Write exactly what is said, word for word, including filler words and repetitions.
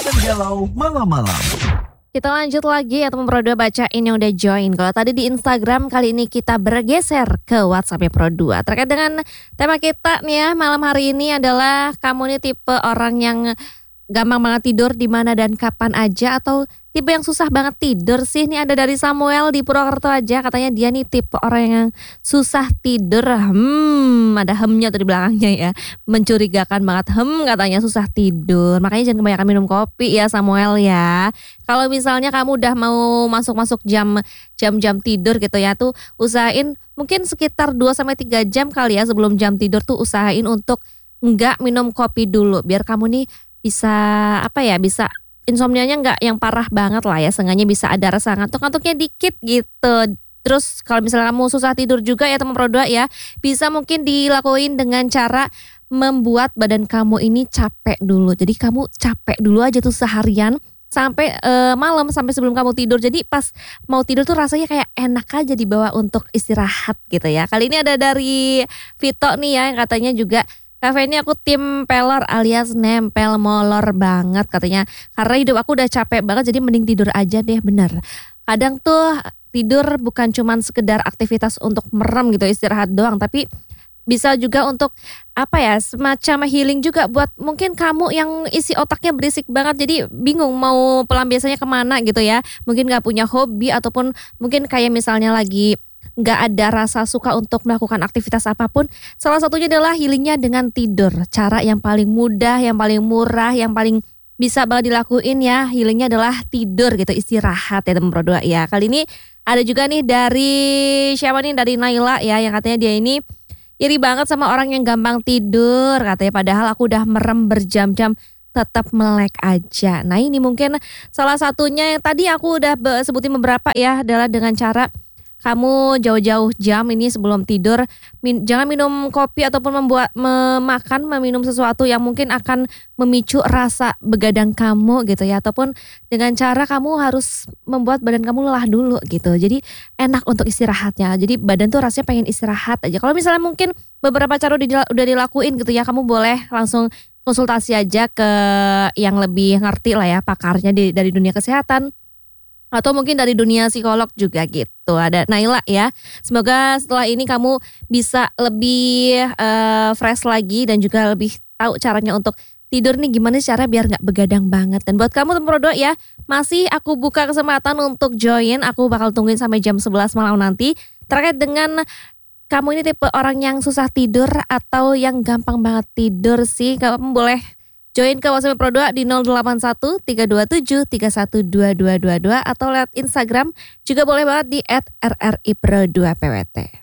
Galau malam-malam. Kita lanjut lagi ya teman Pro dua bacain yang udah join. Kalau tadi di Instagram, kali ini kita bergeser ke WhatsApp-nya Pro dua. Terkait dengan tema kita nih ya malam hari ini adalah kamu nih tipe orang yang gampang banget tidur di mana dan kapan aja atau tipe yang susah banget tidur sih. Ini ada dari Samuel di Purwokerto aja, katanya dia nih tipe orang yang susah tidur. Hmm, ada hemnya tuh di belakangnya ya. Mencurigakan banget, hem katanya susah tidur. Makanya jangan kebanyakan minum kopi ya Samuel ya. Kalau misalnya kamu udah mau masuk-masuk jam jam-jam tidur gitu ya tuh usahain mungkin sekitar dua sampai tiga jam kali ya sebelum jam tidur tuh usahain untuk enggak minum kopi dulu biar kamu nih bisa apa ya bisa insomnianya nggak yang parah banget lah ya, seenggaknya bisa ada rasa ngantuk-ngantuknya dikit gitu. Terus kalau misalnya kamu susah tidur juga ya teman Pro dua ya, bisa mungkin dilakuin dengan cara membuat badan kamu ini capek dulu. Jadi kamu capek dulu aja tuh seharian sampai uh, malam, sampai sebelum kamu tidur. Jadi pas mau tidur tuh rasanya kayak enak aja dibawa untuk istirahat gitu ya. Kali ini ada dari Vito nih ya yang katanya juga, Kak Feni aku tim peler alias nempel molor banget katanya. Karena hidup aku udah capek banget jadi mending tidur aja deh, bener. Kadang tuh tidur bukan cuman sekedar aktivitas untuk merem gitu istirahat doang. Tapi bisa juga untuk apa ya semacam healing juga buat mungkin kamu yang isi otaknya berisik banget. Jadi bingung mau pelampiasannya kemana gitu ya. Mungkin gak punya hobi ataupun mungkin kayak misalnya lagi gak ada rasa suka untuk melakukan aktivitas apapun. Salah satunya adalah healingnya dengan tidur. Cara yang paling mudah, yang paling murah, yang paling bisa banget dilakuin ya healingnya adalah tidur gitu, istirahat ya teman Pro dua ya. Kali ini ada juga nih dari siapa nih, dari Naila ya yang katanya dia ini iri banget sama orang yang gampang tidur katanya, padahal aku udah merem berjam-jam tetap melek aja. Nah ini mungkin salah satunya yang tadi aku udah sebutin beberapa ya adalah dengan cara kamu jauh-jauh jam ini sebelum tidur min, jangan minum kopi ataupun membuat memakan meminum sesuatu yang mungkin akan memicu rasa begadang kamu gitu ya, ataupun dengan cara kamu harus membuat badan kamu lelah dulu gitu. Jadi enak untuk istirahatnya. Jadi badan tuh rasanya pengen istirahat aja. Kalau misalnya mungkin beberapa cara udah, udah dilakuin gitu ya, kamu boleh langsung konsultasi aja ke yang lebih ngerti lah ya, pakarnya di, dari dunia kesehatan atau mungkin dari dunia psikolog juga gitu. Ada Naila ya. Semoga setelah ini kamu bisa lebih uh, fresh lagi dan juga lebih tahu caranya untuk tidur nih gimana cara biar gak begadang banget. Dan buat kamu teman Pro dua ya, masih aku buka kesempatan untuk join. Aku bakal tungguin sampai jam sebelas malam nanti terkait dengan kamu ini tipe orang yang susah tidur atau yang gampang banget tidur sih. Kamu boleh join ke WhatsApp Pro dua di nol delapan satu tiga dua tujuh tiga satu dua dua dua dua atau lewat Instagram juga boleh banget di et er er i pro dua p w t.